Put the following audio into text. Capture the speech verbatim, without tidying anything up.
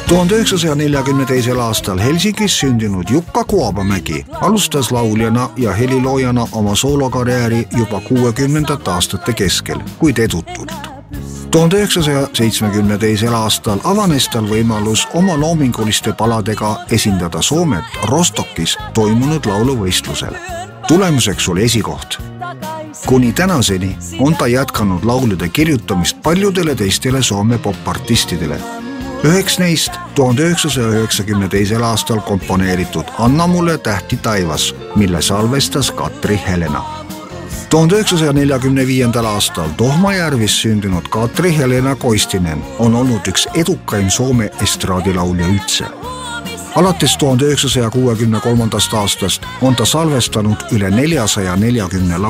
tuhande üheksasaja neljakümne teisel aastal Helsingis sündinud Jukka Kuobamägi alustas lauljana ja heliloojana oma soolokarjääri juba kuuekümnendate aastate keskel, kuid edutult. tuhande üheksasaja seitsmekümne teisel aastal avanes tal võimalus oma loominguliste paladega esindada Soomet Rostokis toimunud lauluvõistlusel. Tulemuseks oli esikoht. Kuni tänaseni on ta jätkanud laulude kirjutamist paljudele teistele Soome popartistidele. Üheks neist tuhande üheksasaja üheksakümne teisel aastal komponeeritud Anna mulle tähti taivas, mille salvestas Katri Helena. tuhande üheksasaja neljakümne viiendal aastal Tohmajärvis sündinud Katri Helena Koistinen on olnud üks edukaim Soome estraadilaulja üldse. Alates tuhande üheksasaja kuuekümne kolmandast aastast on ta salvestanud üle neljasaja neljakümne